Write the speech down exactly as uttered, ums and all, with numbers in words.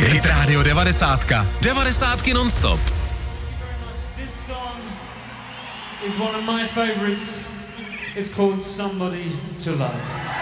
Hit Radio devadesát. devadesátky non-stop. This song is one of my favorites. It's called Somebody to Love.